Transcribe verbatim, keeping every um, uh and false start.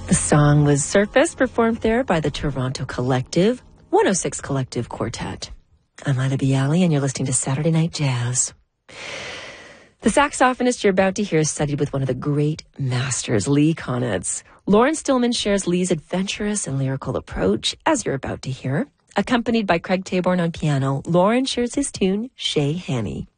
The song was Surface, performed there by the Toronto Collective, one oh six Collective Quartet. I'm Ida Bialy, and you're listening to Saturday Night Jazz. The saxophonist you're about to hear studied with one of the great masters, Lee Konitz. Lauren Stillman shares Lee's adventurous and lyrical approach, as you're about to hear. Accompanied by Craig Taborn on piano, Lauren shares his tune, Chez Hanny.